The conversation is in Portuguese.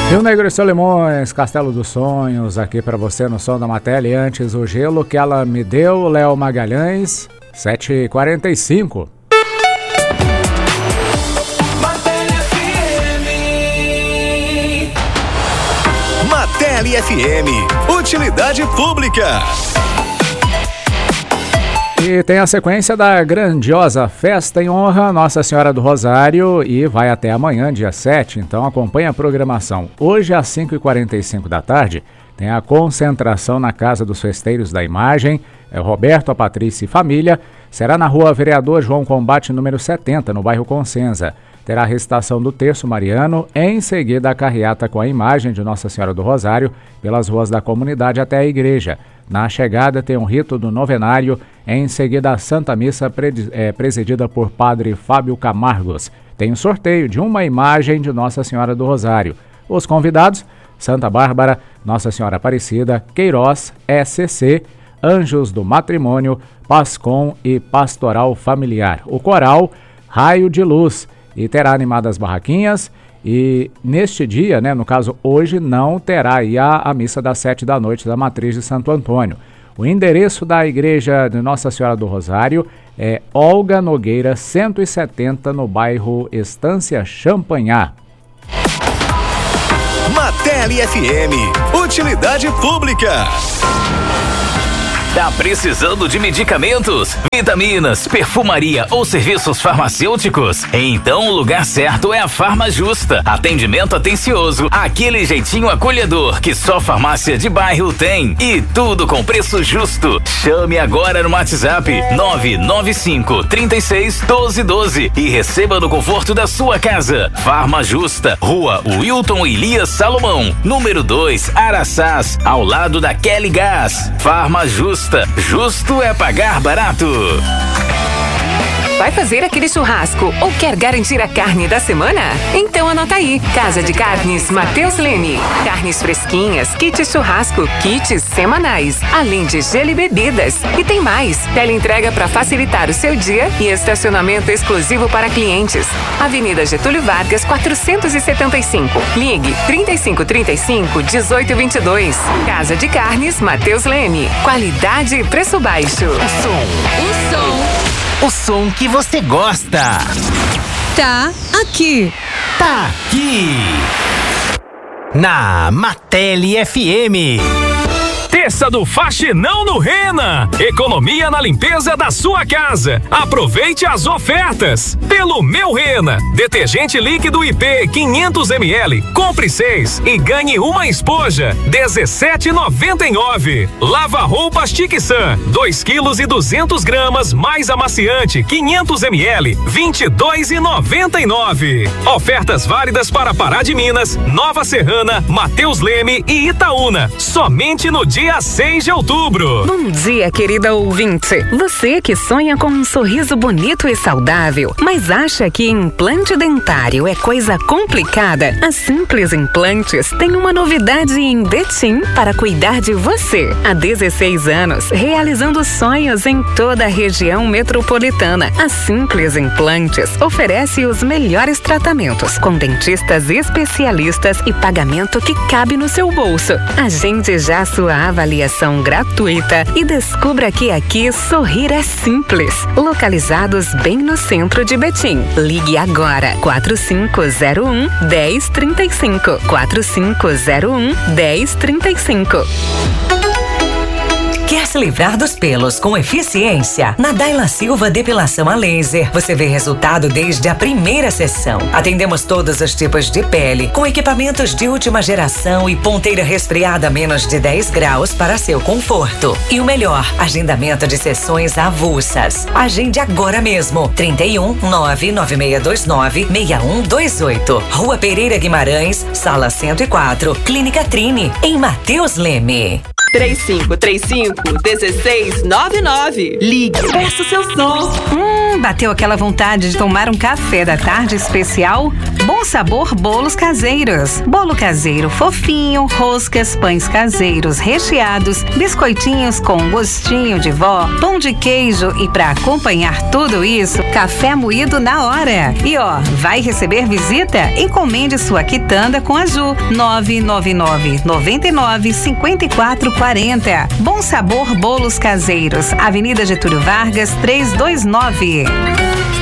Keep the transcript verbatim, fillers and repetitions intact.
Rio Negro e Solimões, Castelo dos Sonhos, aqui pra você no Som da Matéria. E antes, o gelo que ela me deu, Léo Magalhães, sete e quarenta e cinco. Matéria F M, utilidade pública. E tem a sequência da grandiosa festa em honra a Nossa Senhora do Rosário e vai até amanhã, dia sete, então acompanhe a programação. Hoje às cinco e quarenta e cinco da tarde tem a concentração na Casa dos Festeiros da Imagem, é Roberto, a Patrícia e família, será na rua Vereador João Combate, número setenta, no bairro Consenza. Terá a recitação do Terço Mariano, em seguida a carreata com a imagem de Nossa Senhora do Rosário pelas ruas da comunidade até a igreja. Na chegada tem um rito do novenário, em seguida a Santa Missa é, presidida por Padre Fábio Camargos. Tem um sorteio de uma imagem de Nossa Senhora do Rosário. Os convidados, Santa Bárbara, Nossa Senhora Aparecida, Queiroz, S C, Anjos do Matrimônio, Pascom e Pastoral Familiar. O coral, Raio de Luz, e terá animadas barraquinhas. E neste dia, né, no caso hoje, não terá aí a, a missa das sete da noite da Matriz de Santo Antônio. O endereço da Igreja de Nossa Senhora do Rosário é Olga Nogueira cento e setenta, no bairro Estância Champanhar. Matéria F M, utilidade pública. Tá precisando de medicamentos, vitaminas, perfumaria ou serviços farmacêuticos? Então o lugar certo é a Farma Justa. Atendimento atencioso, aquele jeitinho acolhedor que só farmácia de bairro tem. E tudo com preço justo. Chame agora no WhatsApp nove nove cinco, três seis, um dois um dois e receba no conforto da sua casa. Farma Justa, Rua Wilton Elias Salomão, número dois, Araçás, ao lado da Kelly Gás. Farma Justa. Justo é pagar barato. Vai fazer aquele churrasco ou quer garantir a carne da semana? Então anota aí. Casa de Carnes Matheus Leme. Carnes fresquinhas, kits churrasco, kits semanais, além de gelo e bebidas. E tem mais. Teleentrega para facilitar o seu dia e estacionamento exclusivo para clientes. Avenida Getúlio Vargas, quatrocentos e setenta e cinco. Ligue trinta e cinco, trinta e cinco, dezoito, vinte e dois. Casa de Carnes Matheus Leme. Qualidade e preço baixo. O som. O som. O som que você gosta. Tá aqui. Tá aqui. Na Matéria F M. Terça do Faxinão no Rena. Economia na limpeza da sua casa. Aproveite as ofertas. Pelo Meu Rena. Detergente líquido I P quinhentos mililitros. Compre seis e ganhe uma esponja. dezessete reais e noventa e nove centavos. Lava roupas Tixan. dois quilos e duzentas gramas mais amaciante quinhentos mililitros. vinte e dois reais e noventa e nove centavos. Ofertas válidas para Pará de Minas, Nova Serrana, Matheus Leme e Itaúna. Somente no dia seis de outubro. Bom dia, querida ouvinte. Você que sonha com um sorriso bonito e saudável, mas acha que implante dentário é coisa complicada? A Simples Implantes tem uma novidade em Betim para cuidar de você. Há dezesseis anos, realizando sonhos em toda a região metropolitana. A Simples Implantes oferece os melhores tratamentos com dentistas especialistas e pagamento que cabe no seu bolso. Agende já sua avaliação gratuita e descubra que aqui sorrir é simples. Localizados bem no centro de Betim. Ligue agora quatro cinco zero um, um zero três cinco. quatro cinco zero um, um zero três cinco. Quer se livrar dos pelos com eficiência? Na Daila Silva Depilação a Laser, você vê resultado desde a primeira sessão. Atendemos todos os tipos de pele, com equipamentos de última geração e ponteira resfriada a menos de dez graus para seu conforto. E o melhor, agendamento de sessões avulsas. Agende agora mesmo. trinta e um, nove nove seis dois nove, seis um dois oito. Rua Pereira Guimarães, Sala cento e quatro, Clínica Trini, em Matheus Leme. três cinco três cinco, um seis nove nove. Ligue, peça o seu som. Hum, bateu aquela vontade de tomar um café da tarde especial? Bom Sabor Bolos Caseiros. Bolo caseiro fofinho, roscas, pães caseiros recheados, biscoitinhos com gostinho de vó, pão de queijo e para acompanhar tudo isso, café moído na hora. E ó, vai receber visita? Encomende sua quitanda com a Ju. nove nove nove, nove nove, cinco quatro quatro zero. Bom Sabor Bolos Caseiros. Avenida Getúlio Vargas, trezentos e vinte e nove.